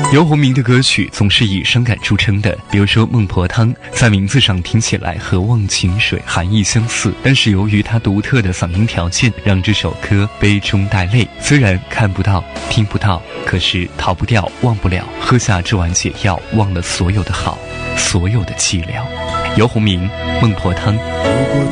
游鸿明的歌曲总是以伤感著称的，比如说《孟婆汤》，在名字上听起来和忘情水含义相似，但是由于他独特的嗓音条件，让这首歌悲中带泪。虽然看不到听不到，可是逃不掉忘不了，喝下这碗解药，忘了所有的好，所有的寂寥。游鸿明《孟婆汤》。